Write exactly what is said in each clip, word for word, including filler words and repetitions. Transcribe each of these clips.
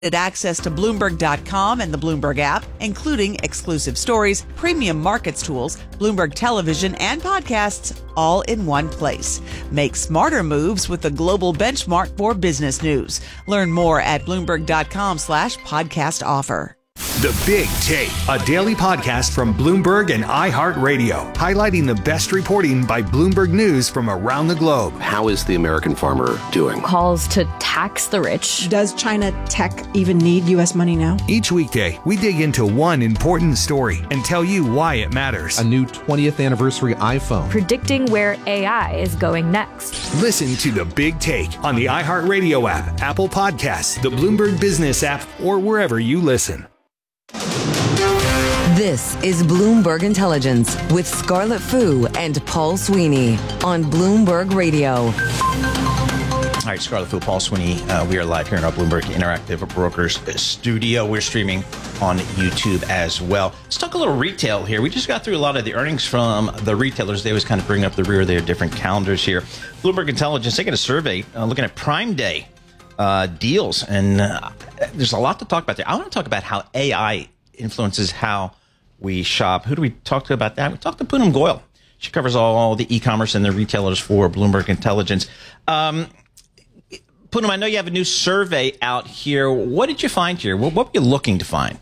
Access to Bloomberg dot com and the Bloomberg app, including exclusive stories, premium markets tools, Bloomberg television, and podcasts, all in one place. Make smarter moves with the global benchmark for business news. Learn more at Bloomberg dot com slash podcast offer. The Big Take, a daily podcast from Bloomberg and iHeartRadio, highlighting the best reporting by Bloomberg News from around the globe. How is the American farmer doing? Calls to tax the rich. Does China tech even need U S money now? Each weekday, we dig into one important story and tell you why it matters. A new twentieth anniversary iPhone. Predicting where A I is going next. Listen to The Big Take on the iHeartRadio app, Apple Podcasts, the Bloomberg Business app, or wherever you listen. This is Bloomberg Intelligence with Scarlett Fu and Paul Sweeney on Bloomberg Radio. All right, Scarlett Fu, Paul Sweeney. Uh, we are live here in our Bloomberg Interactive Brokers studio. We're streaming on YouTube as well. Let's talk a little retail here. We just got through a lot of the earnings from the retailers. They always kind of bring up the rear of their different calendars here. Bloomberg Intelligence taking a survey uh, looking at Prime Day uh, deals. And uh, there's a lot to talk about there. I want to talk about how A I influences how we shop. Who do we talk to about that? We talked to Poonam Goyal. She covers all the e-commerce and the retailers for Bloomberg Intelligence. Um, Poonam, I know you have a new survey out here. What did you find here? What, what were you looking to find?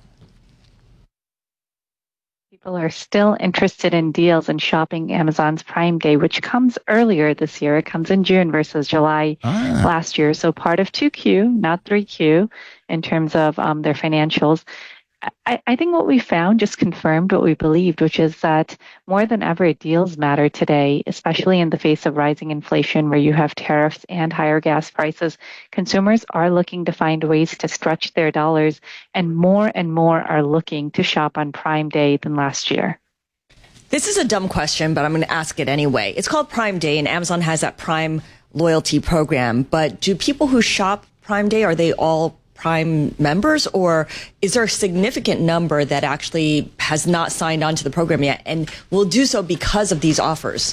People are still interested in deals and shopping Amazon's Prime Day, which comes earlier this year. It comes in June versus July ah. last year. So part of two Q, not three Q, in terms of um, their financials. I, I think what we found just confirmed what we believed, which is that more than ever, deals matter today, especially in the face of rising inflation where you have tariffs and higher gas prices. Consumers are looking to find ways to stretch their dollars, and more and more are looking to shop on Prime Day than last year. This is a dumb question, but I'm going to ask it anyway. It's called Prime Day, and Amazon has that Prime loyalty program. But do people who shop Prime Day, are they all Prime members, or is there a significant number that actually has not signed on to the program yet and will do so because of these offers?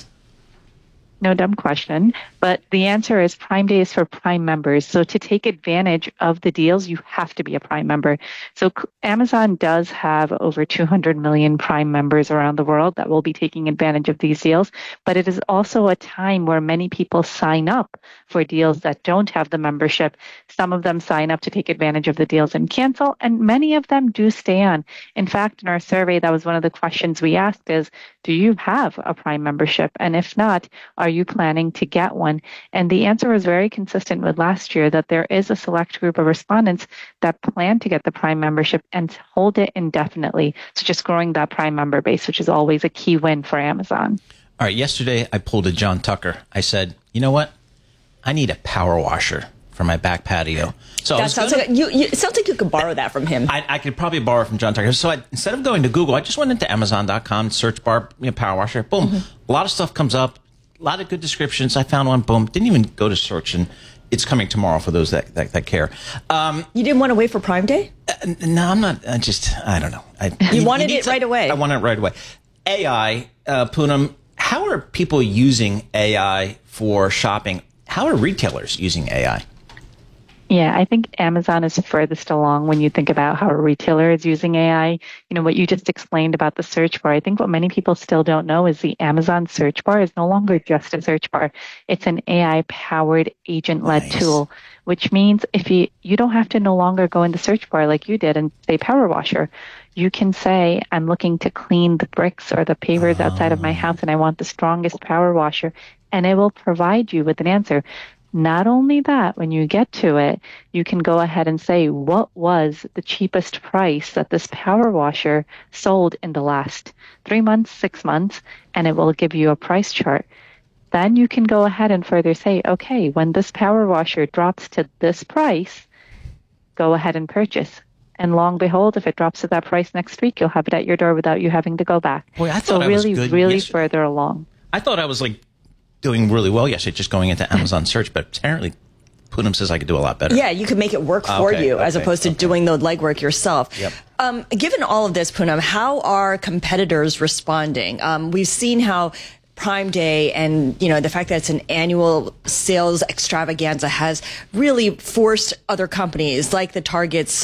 No dumb question, but the answer is Prime Day is for Prime members. So to take advantage of the deals, you have to be a Prime member. So Amazon does have over two hundred million Prime members around the world that will be taking advantage of these deals, but it is also a time where many people sign up for deals that don't have the membership. Some of them sign up to take advantage of the deals and cancel, and many of them do stay on. In fact, in our survey, that was one of the questions we asked is, do you have a Prime membership? And if not, are you planning to get one? And the answer was very consistent with last year, that there is a select group of respondents that plan to get the Prime membership and hold it indefinitely. So just growing that Prime member base, which is always a key win for Amazon. All right, yesterday I pulled a John Tucker. I said, you know what? I need a power washer for my back patio. So that sounds like you, you, it sounds like you could borrow that from him. I, I could probably borrow from John Tucker. So I, instead of going to Google, I just went into Amazon dot com, search bar, you know, power washer. Boom. Mm-hmm. A lot of stuff comes up. A lot of good descriptions. I found one. Boom. Didn't even go to search, and it's coming tomorrow for those that, that, that care. Um, you didn't want to wait for Prime Day? Uh, no, I'm not. I just, I don't know. I, you, you wanted you it to, right away. I wanted it right away. A I, uh, Poonam, how are people using A I for shopping? How are retailers using A I? Yeah, I think Amazon is furthest along when you think about how a retailer is using A I. You know, what you just explained about the search bar, I think what many people still don't know is the Amazon search bar is no longer just a search bar. It's an A I-powered, agent-led nice. tool, which means if you, you don't have to no longer go in the search bar like you did and say power washer. You can say, I'm looking to clean the bricks or the pavers oh. outside of my house, and I want the strongest power washer, and it will provide you with an answer. Not only that, when you get to it, you can go ahead and say, what was the cheapest price that this power washer sold in the last three months, six months, and it will give you a price chart. Then you can go ahead and further say, okay, when this power washer drops to this price, go ahead and purchase. And long and behold, if it drops to that price next week, you'll have it at your door without you having to go back. Boy, I thought so I really, was good really yesterday. further along. I thought I was like doing really well yesterday, just going into Amazon search, but apparently Poonam says I could do a lot better. Yeah, you could make it work for okay, you okay, as opposed to okay. doing the legwork yourself. Yep. Um, given all of this, Poonam, how are competitors responding? Um, we've seen how Prime Day and, you know, the fact that it's an annual sales extravaganza has really forced other companies like the Targets